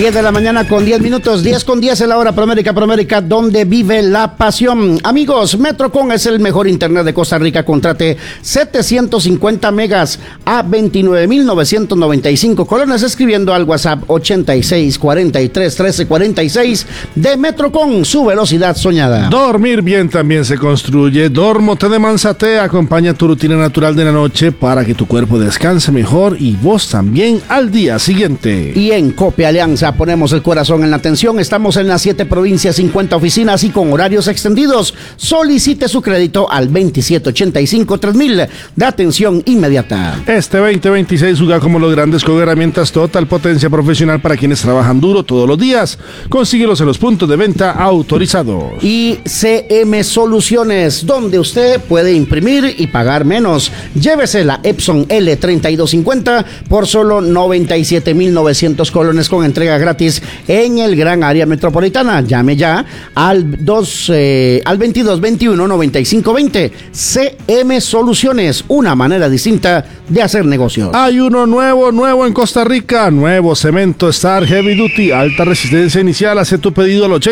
10 de la mañana con 10 minutos, 10 con 10 en la hora Promérica, donde vive la pasión. Amigos, Metrocom es el mejor internet de Costa Rica. Contrate 750 megas a 29,995 colones escribiendo al WhatsApp 86 43 13 46 de Metrocom, su velocidad soñada. Dormir bien también se construye. Dormote de Manzate acompaña tu rutina natural de la noche para que tu cuerpo descanse mejor y vos también al día siguiente. Y en Cope Alianza ponemos el corazón en la atención. Estamos en las 7 provincias, 50 oficinas y con horarios extendidos. Solicite su crédito al 2785-3000 de atención inmediata. Este 2026 juega como los grandes con herramientas Total Potencia Profesional para quienes trabajan duro todos los días. Consíguelos en los puntos de venta autorizados. Y CM Soluciones, donde usted puede imprimir y pagar menos. Llévese la Epson L3250 por solo 97,900 colones con entrega gratis en el gran área metropolitana. Llame ya al 22 21 95 20. CM Soluciones, una manera distinta de hacer negocios. Hay uno nuevo en Costa Rica. Nuevo cemento Star Heavy Duty, alta resistencia inicial. Hace tu pedido al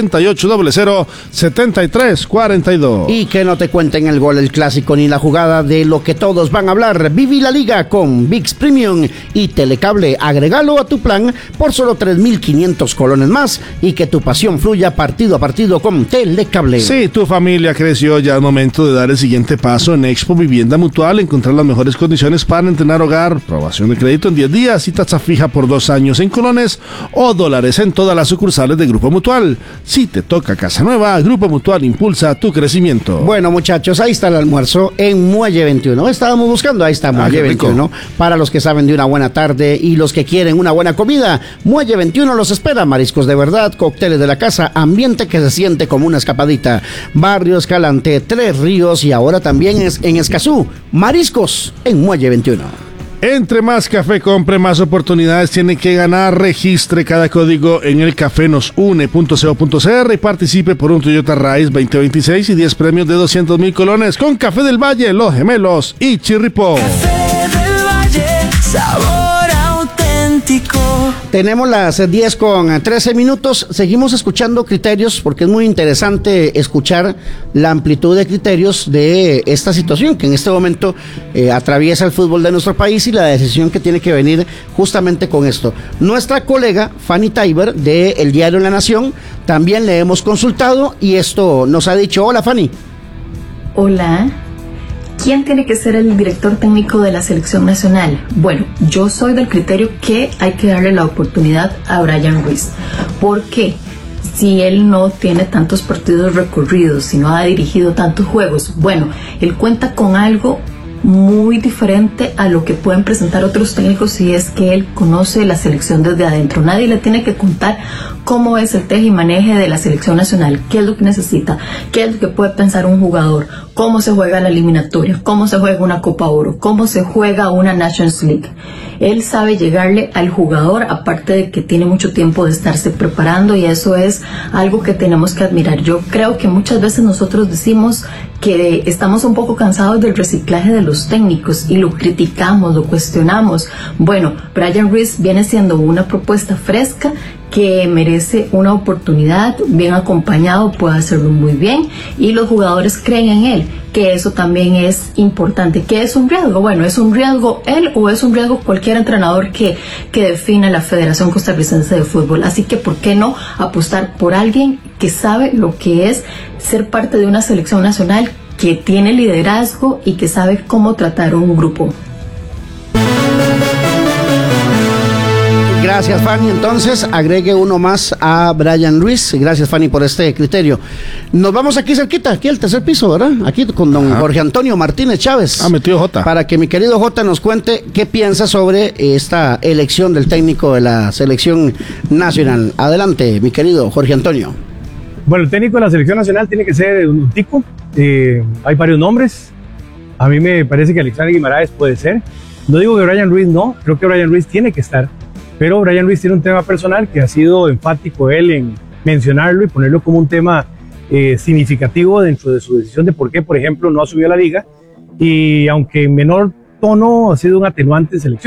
8800-7342. Y que no te cuenten el gol, el clásico ni la jugada de lo que todos van a hablar. Viví la liga con ViX Premium y Telecable. Agregalo a tu plan por solo 3,500 colones más y que tu pasión fluya partido a partido con Telecable. Si tu familia creció, ya es momento de dar el siguiente paso en Expo Vivienda Mutual, encontrar las mejores condiciones para entrenar hogar, aprobación de crédito en 10 días y tasa fija por 2 años en colones o dólares en todas las sucursales de Grupo Mutual. Si te toca casa nueva, Grupo Mutual impulsa tu crecimiento. Bueno, muchachos, ahí está el almuerzo en Muelle 21. Estábamos buscando, ahí está Muelle 21. Para los que saben de una buena tarde y los que quieren una buena comida, Muelle 21 los espera. Mariscos de verdad, cócteles de la casa, ambiente que se siente como una escapadita. Barrio Escalante, Tres Ríos y ahora también es en Escazú. Mariscos en Muelle 21. Entre más café compre, más oportunidades tiene que ganar. Registre cada código en el cafenosune.co.cr y participe por un Toyota Rise 2026 y 10 premios de 200,000 colones con Café del Valle, Los Gemelos y Chirripó. Café del Valle, sabor auténtico. Tenemos las 10 con 13 minutos. Seguimos escuchando criterios porque es muy interesante escuchar la amplitud de criterios de esta situación que en este momento atraviesa el fútbol de nuestro país y la decisión que tiene que venir justamente con esto. Nuestra colega Fanny Taiber de El Diario La Nación también le hemos consultado y esto nos ha dicho. Hola, Fanny. Hola. ¿Quién tiene que ser el director técnico de la selección nacional? Bueno, yo soy del criterio que hay que darle la oportunidad a Brian Ruiz. ¿Por qué? Si él no tiene tantos partidos recorridos, si no ha dirigido tantos juegos, bueno, él cuenta con algo muy diferente a lo que pueden presentar otros técnicos si es que él conoce la selección desde adentro. Nadie le tiene que contar cómo es el teje y maneje de la selección nacional, qué es lo que necesita, qué es lo que puede pensar un jugador, cómo se juega la eliminatoria, cómo se juega una Copa Oro, cómo se juega una Nations League. Él sabe llegarle al jugador, aparte de que tiene mucho tiempo de estarse preparando, y eso es algo que tenemos que admirar. Yo creo que muchas veces nosotros decimos que estamos un poco cansados del reciclaje de los técnicos y lo criticamos, lo cuestionamos. Bueno, Brian Ruiz viene siendo una propuesta fresca que merece una oportunidad, bien acompañado, puede hacerlo muy bien y los jugadores creen en él, que eso también es importante. ¿Qué es un riesgo? Bueno, ¿es un riesgo él o es un riesgo cualquier entrenador que defina la Federación Costarricense de Fútbol? Así que, ¿por qué no apostar por alguien que sabe lo que es ser parte de una selección nacional, que tiene liderazgo y que sabe cómo tratar un grupo? Gracias, Fanny. Entonces, agregue uno más a Brian Ruiz. Gracias, Fanny, por este criterio. Nos vamos aquí cerquita, aquí al tercer piso, ¿verdad? Aquí con don Jorge Antonio Martínez Chávez. Metido Jota. Para que mi querido Jota nos cuente qué piensa sobre esta elección del técnico de la selección nacional. Adelante, mi querido Jorge Antonio. Bueno, el técnico de la selección nacional tiene que ser un tico. Hay varios nombres. A mí me parece que Alexander Guimaraes puede ser. No digo que Brian Ruiz no, creo que Brian Ruiz tiene que estar. Pero Brian Ruiz tiene un tema personal que ha sido enfático él en mencionarlo y ponerlo como un tema significativo dentro de su decisión de por qué, por ejemplo, no ha subido a la liga. Y aunque en menor tono ha sido un atenuante en selección.